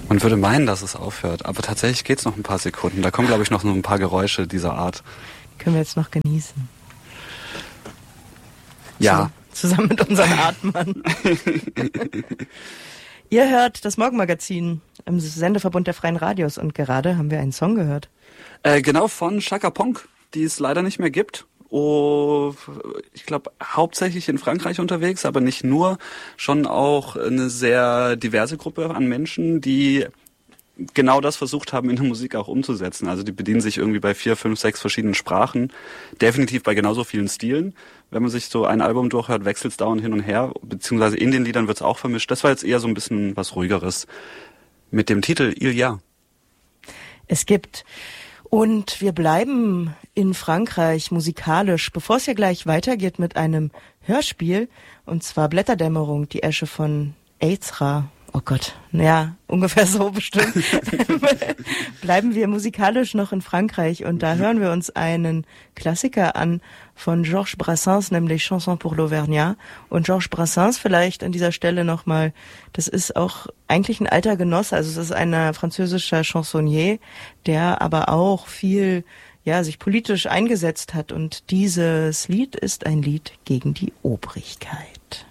Man würde meinen, dass es aufhört, aber tatsächlich geht's noch ein paar Sekunden. Da kommen, glaube ich, noch so ein paar Geräusche dieser Art. Die können wir jetzt noch genießen. Ja. Zusammen mit unseren Atmern. Ihr hört das Morgenmagazin im Sendeverbund der Freien Radios und gerade haben wir einen Song gehört. Genau, von Chaka Ponk, die es leider nicht mehr gibt. Oh, ich glaube, hauptsächlich in Frankreich unterwegs, aber nicht nur. Schon auch eine sehr diverse Gruppe an Menschen, die genau das versucht haben, in der Musik auch umzusetzen. Also die bedienen sich irgendwie bei 4, 5, 6 verschiedenen Sprachen. Definitiv bei genauso vielen Stilen. Wenn man sich so ein Album durchhört, wechselt es dauernd hin und her, beziehungsweise in den Liedern wird es auch vermischt. Das war jetzt eher so ein bisschen was Ruhigeres. Mit dem Titel Il y a. Es gibt. Und wir bleiben in Frankreich musikalisch, bevor es ja gleich weitergeht mit einem Hörspiel, und zwar Blätterdämmerung, die Esche von Ezra. Oh Gott, ja, ungefähr so bestimmt. Bleiben wir musikalisch noch in Frankreich und da hören wir uns einen Klassiker an von Georges Brassens, nämlich Chanson pour l'Auvergnat. Und Georges Brassens vielleicht an dieser Stelle nochmal, das ist auch eigentlich ein alter Genosse, also es ist ein französischer Chansonnier, der aber auch viel, ja, sich politisch eingesetzt hat und dieses Lied ist ein Lied gegen die Obrigkeit.